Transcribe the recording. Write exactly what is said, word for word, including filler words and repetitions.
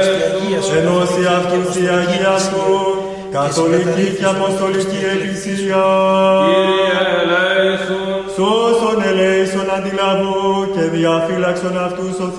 ενώσει αυτούς η Αγία Σου, καθολική και αποστολική Εκκλησία. Σώσον ελέησον αντιλαβού και διαφύλαξον αυτούς ο